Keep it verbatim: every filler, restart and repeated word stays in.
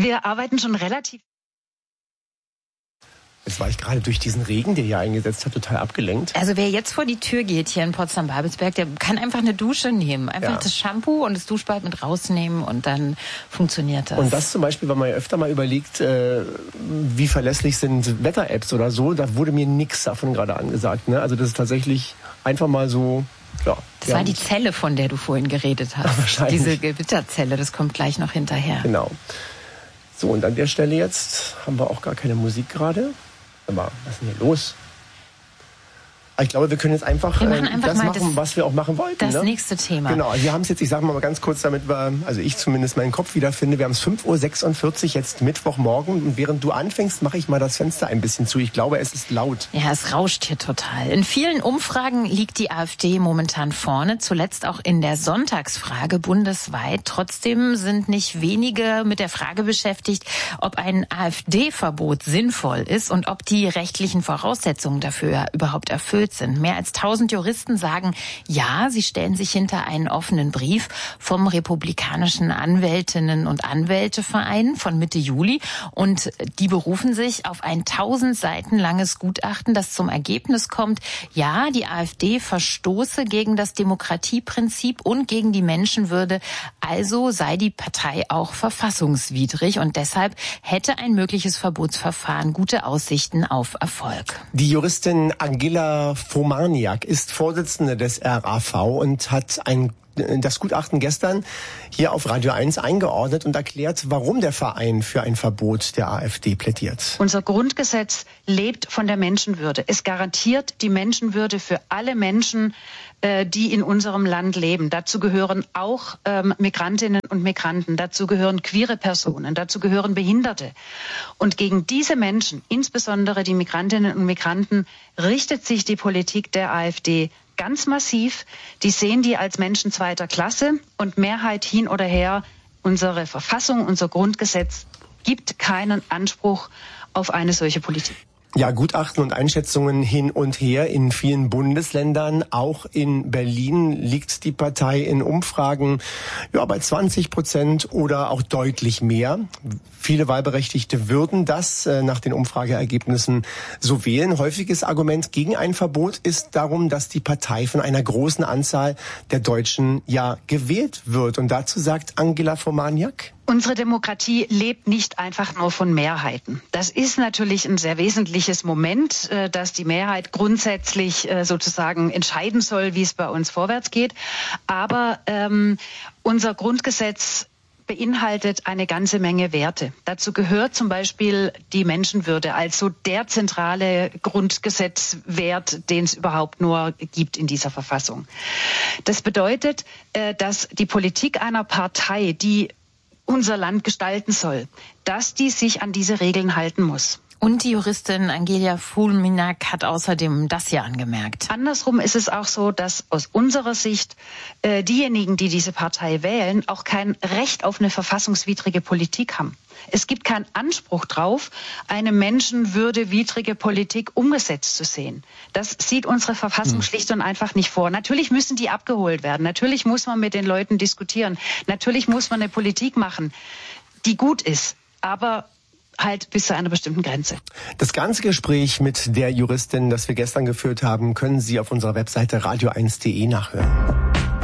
Wir arbeiten schon relativ... Jetzt war ich gerade durch diesen Regen, der hier eingesetzt hat, total abgelenkt. Also wer jetzt vor die Tür geht hier in Potsdam-Babelsberg, der kann einfach eine Dusche nehmen. Einfach ja. das Shampoo und das Duschbad mit rausnehmen und dann funktioniert das. Und das zum Beispiel, weil man ja öfter mal überlegt, äh, wie verlässlich sind Wetter-Apps oder so, da wurde mir nichts davon gerade angesagt. Ne? Also das ist tatsächlich einfach mal so... Ja, das war die Zelle, von der du vorhin geredet hast. Wahrscheinlich. Diese Gewitterzelle, das kommt gleich noch hinterher. Genau. So, und an der Stelle jetzt haben wir auch gar keine Musik gerade. Aber was ist denn hier los? Ich glaube, wir können jetzt einfach, wir machen einfach das mal machen, das, was wir auch machen wollten. Das ne? nächste Thema. Genau, wir haben es jetzt, ich sage mal ganz kurz, damit wir, also ich zumindest meinen Kopf wiederfinde, wir haben es fünf Uhr sechsundvierzig, jetzt Mittwochmorgen. Und während du anfängst, mache ich mal das Fenster ein bisschen zu. Ich glaube, es ist laut. Ja, es rauscht hier total. In vielen Umfragen liegt die AfD momentan vorne, zuletzt auch in der Sonntagsfrage bundesweit. Trotzdem sind nicht wenige mit der Frage beschäftigt, ob ein AfD-Verbot sinnvoll ist und ob die rechtlichen Voraussetzungen dafür überhaupt erfüllt sind. Mehr als tausend Juristen sagen, ja, sie stellen sich hinter einen offenen Brief vom Republikanischen Anwältinnen- und Anwälteverein von Mitte Juli. Und die berufen sich auf ein tausend Seiten langes Gutachten, das zum Ergebnis kommt, ja, die AfD verstoße gegen das Demokratieprinzip und gegen die Menschenwürde. Also sei die Partei auch verfassungswidrig. Und deshalb hätte ein mögliches Verbotsverfahren gute Aussichten auf Erfolg. Die Juristin Angela Fomaniak ist Vorsitzende des R A V und hat ein, das Gutachten gestern hier auf Radio eins eingeordnet und erklärt, warum der Verein für ein Verbot der AfD plädiert. Unser Grundgesetz lebt von der Menschenwürde. Es garantiert die Menschenwürde für alle Menschen, äh, die in unserem Land leben. Dazu gehören auch ähm, Migrantinnen und Migranten, dazu gehören queere Personen, dazu gehören Behinderte. Und gegen diese Menschen, insbesondere die Migrantinnen und Migranten, richtet sich die Politik der AfD ganz massiv. Die sehen die als Menschen zweiter Klasse und Mehrheit hin oder her. Unsere Verfassung, unser Grundgesetz gibt keinen Anspruch auf eine solche Politik. Ja, Gutachten und Einschätzungen hin und her in vielen Bundesländern. Auch in Berlin liegt die Partei in Umfragen ja, bei zwanzig Prozent oder auch deutlich mehr. Viele Wahlberechtigte würden das äh, nach den Umfrageergebnissen so wählen. Häufiges Argument gegen ein Verbot ist darum, dass die Partei von einer großen Anzahl der Deutschen ja gewählt wird. Und dazu sagt Angela Fomaniak: Unsere Demokratie lebt nicht einfach nur von Mehrheiten. Das ist natürlich ein sehr wesentliches Moment, dass die Mehrheit grundsätzlich sozusagen entscheiden soll, wie es bei uns vorwärts geht. Aber ähm, unser Grundgesetz beinhaltet eine ganze Menge Werte. Dazu gehört zum Beispiel die Menschenwürde, also der zentrale Grundgesetzwert, den es überhaupt nur gibt in dieser Verfassung. Das bedeutet, dass die Politik einer Partei, die unser Land gestalten soll, dass die sich an diese Regeln halten muss. Und die Juristin Angela Fomaniak hat außerdem das hier angemerkt. Andersrum ist es auch so, dass aus unserer Sicht äh, diejenigen, die diese Partei wählen, auch kein Recht auf eine verfassungswidrige Politik haben. Es gibt keinen Anspruch drauf, eine menschenwürdewidrige Politik umgesetzt zu sehen. Das sieht unsere Verfassung hm. schlicht und einfach nicht vor. Natürlich müssen die abgeholt werden. Natürlich muss man mit den Leuten diskutieren. Natürlich muss man eine Politik machen, die gut ist. Aber halt bis zu einer bestimmten Grenze. Das ganze Gespräch mit der Juristin, das wir gestern geführt haben, können Sie auf unserer Webseite radio eins punkt de nachhören.